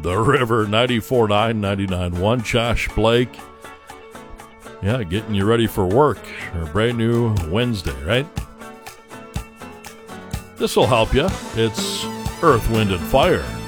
The River, 94.9, 99.1. Josh Blake. Yeah, getting you ready for work. Or a brand new Wednesday, right? This will help you. It's Earth, Wind, and Fire.